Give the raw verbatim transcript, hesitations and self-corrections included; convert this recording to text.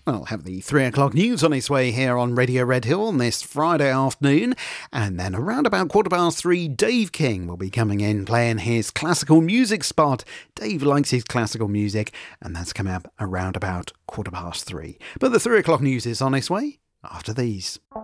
We'll have the three o'clock news on its way here on Radio Red Hill on this Friday afternoon. And then around about quarter past three, Dave King will be coming in playing his classical music spot. Dave likes his classical music, and that's coming up around about quarter past three. But the three o'clock news is on its way after these.